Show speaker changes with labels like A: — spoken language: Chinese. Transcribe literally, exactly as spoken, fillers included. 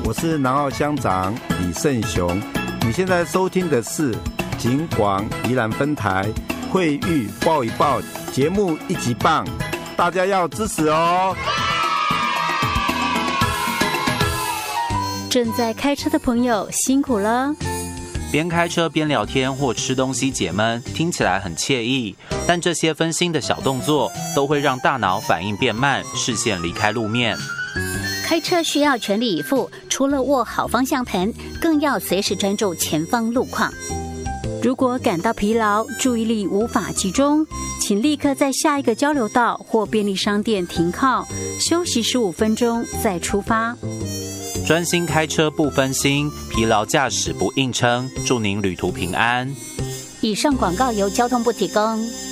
A: 我是南澳乡长李胜雄。你现在收听的是警广宜兰分台惠誉报一报节目一级棒，大家要支持哦。
B: 正在开车的朋友辛苦了。
C: 边开车边聊天或吃东西解闷，听起来很惬意，但这些分心的小动作都会让大脑反应变慢，视线离开路面。
B: 开车需要全力以赴，除了握好方向盘，更要随时专注前方路况。如果感到疲劳，注意力无法集中，请立刻在下一个交流道或便利商店停靠，休息十五分钟再出发。
C: 专心开车不分心，疲劳驾驶不硬撑，祝您旅途平安。
B: 以上广告由交通部提供。